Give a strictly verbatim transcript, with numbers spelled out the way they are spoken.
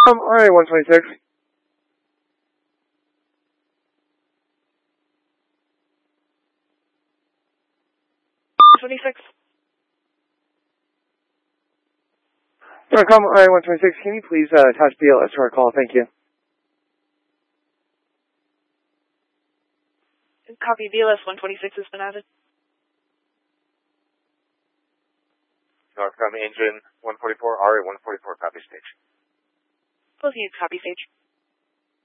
Um, R A one twenty-six. twenty-six. Norcom R A one twenty-six, can you please uh, attach B L S to our call? Thank you. Copy, B L S one twenty-six has been added. Norcom engine one forty-four, R A one forty-four, copy stage. Both of you, copy stage.